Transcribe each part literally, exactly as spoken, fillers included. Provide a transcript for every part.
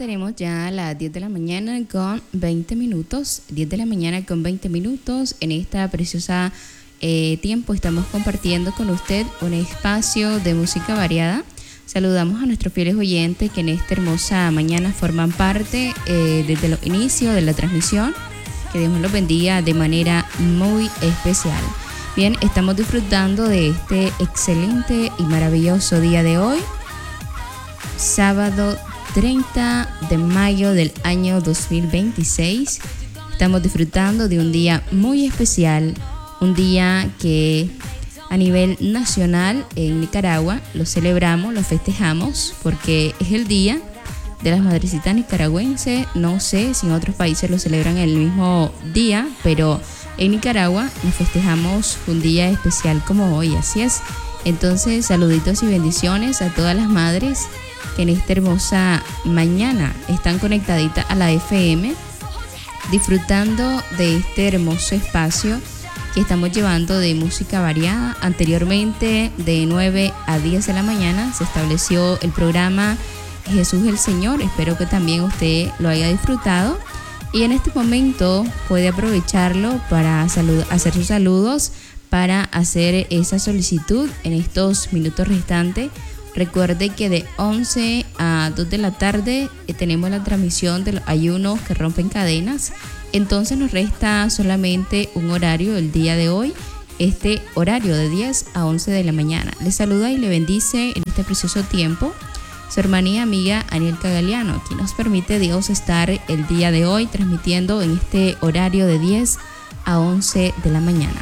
tenemos ya las diez de la mañana con veinte minutos. diez de la mañana con veinte minutos. En esta preciosa eh, tiempo estamos compartiendo con usted un espacio de música variada. Saludamos a nuestros fieles oyentes que en esta hermosa mañana forman parte eh, desde los inicios de la transmisión. Que Dios los bendiga de manera muy especial. Bien, estamos disfrutando de este excelente y maravilloso día de hoy, sábado treinta de mayo del año dos mil veintiséis. Estamos disfrutando de un día muy especial, un día que a nivel nacional en Nicaragua lo celebramos, lo festejamos, porque es el día de las madrecitas nicaragüenses. No sé si en otros países lo celebran el mismo día, pero en Nicaragua nos festejamos un día especial como hoy, así es. Entonces, saluditos y bendiciones a todas las madres que en esta hermosa mañana están conectaditas a la F M, disfrutando de este hermoso espacio que estamos llevando de música variada. Anteriormente, de nueve a diez de la mañana, se estableció el programa Jesús el Señor. Espero que también usted lo haya disfrutado. Y en este momento puede aprovecharlo para salud- hacer sus saludos, para hacer esa solicitud en estos minutos restantes. Recuerde que de once a dos de la tarde eh, tenemos la transmisión de los ayunos que rompen cadenas. Entonces nos resta solamente un horario el día de hoy, este horario de diez a once de la mañana. Le saluda y le bendice en este precioso tiempo su hermana y amiga Anielka Galeano, quien nos permite Dios estar el día de hoy transmitiendo en este horario de diez a once de la mañana.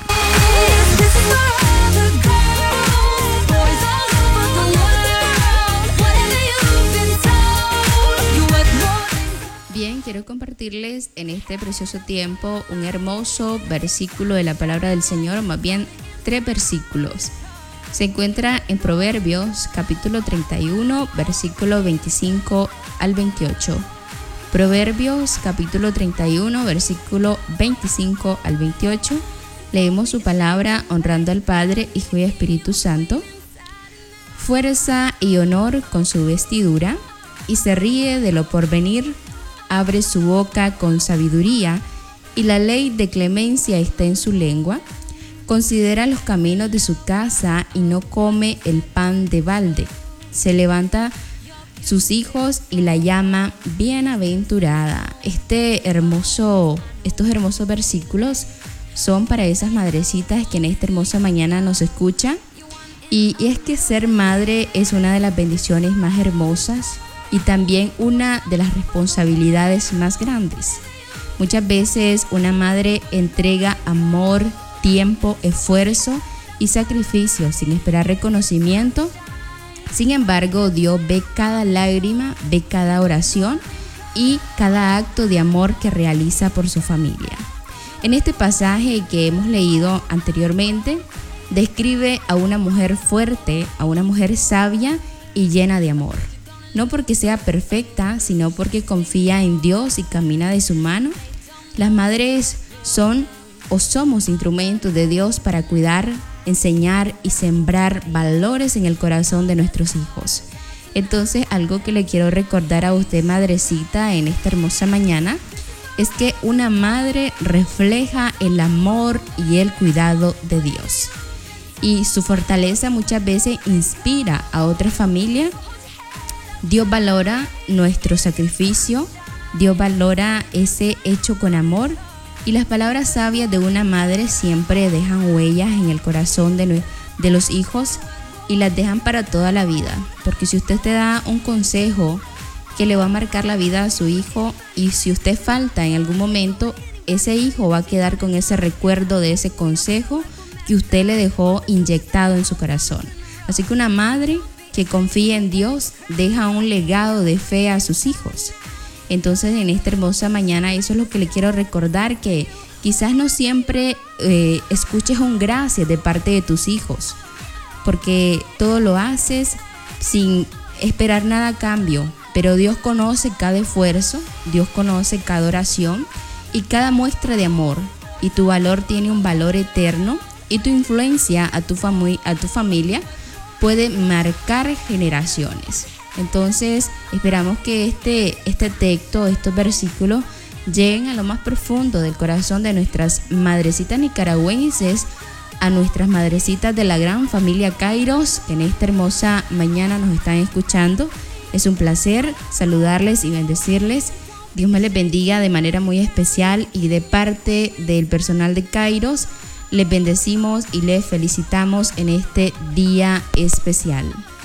Bien, quiero compartirles en este precioso tiempo un hermoso versículo de la palabra del Señor, más bien tres versículos. Se encuentra en Proverbios capítulo treinta y uno, versículo veinticinco al veintiocho. Proverbios capítulo treinta y uno, versículo veinticinco al veintiocho. Leemos su palabra honrando al Padre, Hijo y Espíritu Santo. Fuerza y honor con su vestidura, y se ríe de lo porvenir. Abre su boca con sabiduría, y la ley de clemencia está en su lengua. Considera los caminos de su casa y no come el pan de balde. Se levanta sus hijos y la llama bienaventurada. Este hermoso, estos hermosos versículos son para esas madrecitas que en esta hermosa mañana nos escuchan. Y, y es que ser madre es una de las bendiciones más hermosas y también una de las responsabilidades más grandes. Muchas veces una madre entrega amor, tiempo, esfuerzo y sacrificio sin esperar reconocimiento. Sin embargo, Dios ve cada lágrima, ve cada oración y cada acto de amor que realiza por su familia. En este pasaje que hemos leído anteriormente, describe a una mujer fuerte, a una mujer sabia y llena de amor. No porque sea perfecta, sino porque confía en Dios y camina de su mano. Las madres son o somos instrumentos de Dios para cuidar, enseñar y sembrar valores en el corazón de nuestros hijos. Entonces, algo que le quiero recordar a usted, madrecita, en esta hermosa mañana, es que una madre refleja el amor y el cuidado de Dios. Y su fortaleza muchas veces inspira a otra familia. Dios valora nuestro sacrificio, Dios valora ese hecho con amor, y las palabras sabias de una madre siempre dejan huellas en el corazón de, de los hijos y las dejan para toda la vida. Porque si usted te da un consejo que le va a marcar la vida a su hijo, y si usted falta en algún momento, ese hijo va a quedar con ese recuerdo de ese consejo que usted le dejó inyectado en su corazón. Así que una madre que confía en Dios deja un legado de fe a sus hijos. Entonces, en esta hermosa mañana, eso es lo que le quiero recordar, que quizás no siempre eh, escuches un gracias de parte de tus hijos, porque todo lo haces sin esperar nada a cambio, pero Dios conoce cada esfuerzo, Dios conoce cada oración y cada muestra de amor, y tu valor tiene un valor eterno, y tu influencia a tu, fami- a tu familia puede marcar generaciones. Entonces esperamos que este, este texto, estos versículos lleguen a lo más profundo del corazón de nuestras madrecitas nicaragüenses, a nuestras madrecitas de la gran familia Kairos, que en esta hermosa mañana nos están escuchando. Es un placer saludarles y bendecirles. Dios me les bendiga de manera muy especial, y de parte del personal de Kairos les bendecimos y les felicitamos en este día especial.